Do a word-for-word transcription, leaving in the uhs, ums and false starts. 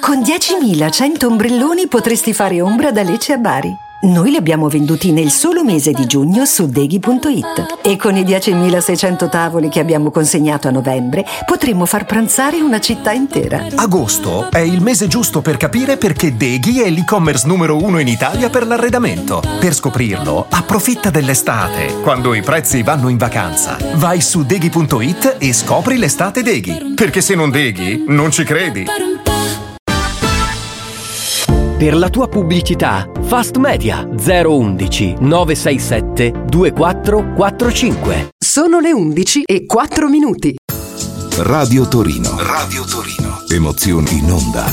Con diecimilacento ombrelloni potresti fare ombra da Lecce a Bari. Noi li abbiamo venduti nel solo mese di giugno su Deghi punto it e con i diecimilaseicento tavoli che abbiamo consegnato a novembre potremmo far pranzare una città intera. Agosto è il mese giusto per capire perché Deghi è l'e-commerce numero uno in Italia per l'arredamento. Per scoprirlo, approfitta dell'estate, quando i prezzi vanno in vacanza. Vai su Deghi punto it e scopri l'estate Deghi, perché se non Deghi, non ci credi. Per la tua pubblicità, Fast Media zero undici nove sei sette due quattro quattro cinque. Sono le undici e quattro minuti. Radio Torino. Radio Torino. Emozioni in onda.